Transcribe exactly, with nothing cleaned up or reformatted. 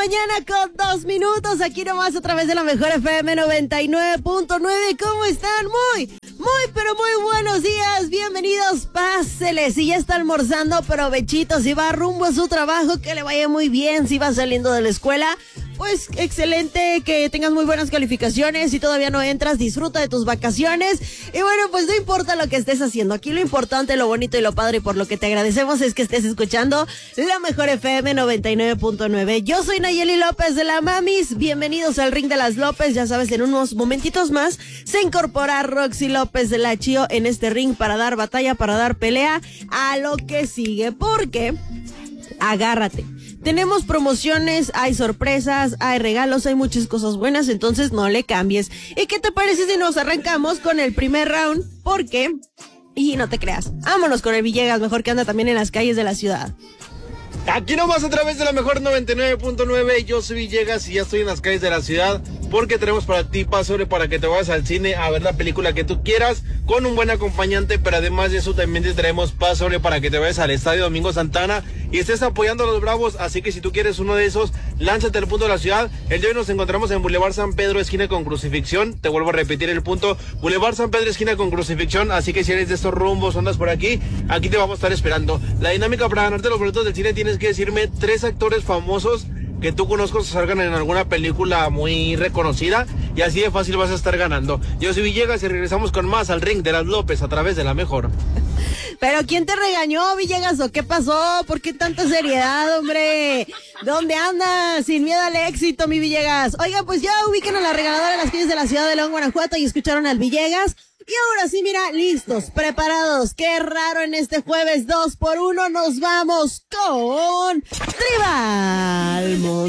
mañana con dos minutos, aquí nomás a través de la mejor F M noventa y nueve punto nueve. ¿Cómo están? Muy, muy, pero muy buenos días. Bienvenidos, páseles. Si ya está almorzando, provechito. Si va rumbo a su trabajo, que le vaya muy bien. Si va saliendo de la escuela, pues excelente, que tengas muy buenas calificaciones. Si todavía no entras, disfruta de tus vacaciones. Y bueno, pues no importa lo que estés haciendo. Aquí lo importante, lo bonito y lo padre, y por lo que te agradecemos, es que estés escuchando la mejor F M noventa y nueve punto nueve. Yo soy Nayeli López de la Mamis. Bienvenidos al Ring de las López. Ya sabes, en unos momentitos más se incorpora Roxy López de la Chío en este ring para dar batalla, para dar pelea a lo que sigue. Porque, agárrate, tenemos promociones, hay sorpresas, hay regalos, hay muchas cosas buenas, entonces no le cambies. ¿Y qué te parece si nos arrancamos con el primer round? Porque, y no te creas, vámonos con el Villegas, mejor que anda también en las calles de la ciudad. Aquí nomás a través de la mejor noventa y nueve punto nueve, yo soy Villegas y ya estoy en las calles de la ciudad porque tenemos para ti pase para que te vayas al cine a ver la película que tú quieras con un buen acompañante, pero además de eso también te traemos pase para que te vayas al Estadio Domingo Santana y estés apoyando a los Bravos, así que si tú quieres uno de esos, lánzate al punto de la ciudad. El día de hoy nos encontramos en Boulevard San Pedro, esquina con Crucifixión, te vuelvo a repetir el punto, Boulevard San Pedro, esquina con Crucifixión, así que si eres de estos rumbos, andas por aquí, aquí te vamos a estar esperando. La dinámica para ganarte los boletos del cine, tienes que decirme tres actores famosos que tú conozcas salgan en alguna película muy reconocida y así de fácil vas a estar ganando. Yo soy Villegas y regresamos con más al Ring de las López a través de la mejor. ¿Pero quién te regañó, Villegas, o qué pasó? ¿Por qué tanta seriedad, hombre? ¿Dónde andas? Sin miedo al éxito, mi Villegas. Oiga, pues ya ubican a la regaladora de las calles de la ciudad de León, Guanajuato, y escucharon al Villegas. Y ahora sí, mira, listos, preparados. Qué raro en este jueves dos por uno. Nos vamos con Tribal.